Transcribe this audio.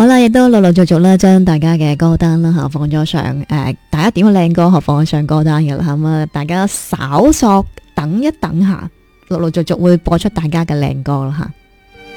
好啦，亦都陸陸續續咧將大家嘅歌單啦吓放咗上大家點嘅靚歌放咗上歌單嘅啦，咁啊大家稍索等一等下，陸陸續續會播出大家嘅靚歌啦吓。